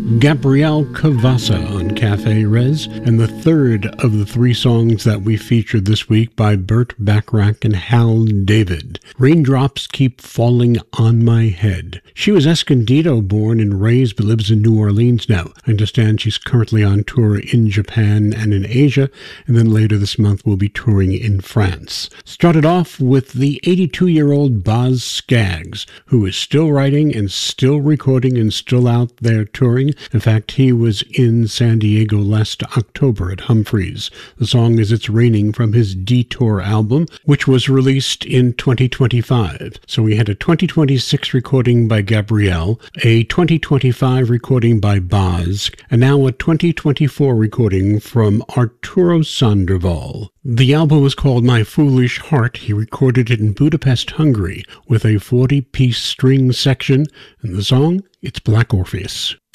Gabrielle Cavassa on Cafe Res, and the third of the three songs that we featured this week by Burt Bacharach and Hal David. Raindrops Keep Falling on My Head. She was Escondido born and raised but lives in New Orleans now. I understand she's currently on tour in Japan and in Asia, and then later this month will be touring in France. Started off with the 82-year-old Boz Scaggs, who is still writing and still recording and still out there touring. In fact, he was in San Diego last October at Humphreys. The song is It's Raining from his Detour album, which was released in 2025. So we had a 2026 recording by Gabrielle, a 2025 recording by Boz, and now a 2024 recording from Arturo Sandoval. The album was called My Foolish Heart. He recorded it in Budapest, Hungary, with a 40-piece string section, and the song, it's Black Orpheus.